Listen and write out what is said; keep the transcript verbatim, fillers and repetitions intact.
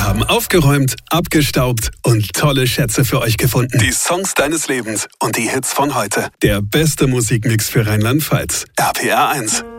haben aufgeräumt, abgestaubt und tolle Schätze für euch gefunden. Die Songs deines Lebens und die Hits von heute. Der beste Musikmix für Rheinland-Pfalz. R P R eins.